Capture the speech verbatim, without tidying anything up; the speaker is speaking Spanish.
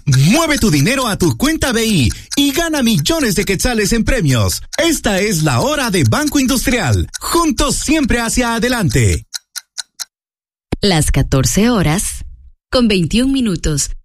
Mueve tu dinero a tu cuenta B I y gana millones de quetzales en premios. Esta es la hora de Banco Industrial. Juntos siempre hacia adelante. Las catorce horas con veintiún minutos.